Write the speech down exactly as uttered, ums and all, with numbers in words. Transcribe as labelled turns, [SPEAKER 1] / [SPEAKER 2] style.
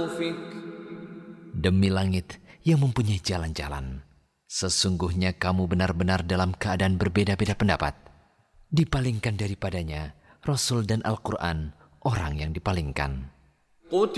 [SPEAKER 1] زخرفك
[SPEAKER 2] Demi langit yang mempunyai jalan-jalan, sesungguhnya kamu benar-benar dalam keadaan berbeda-beda pendapat. Dipalingkan daripadanya Rasul dan Al-Quran, orang yang dipalingkan.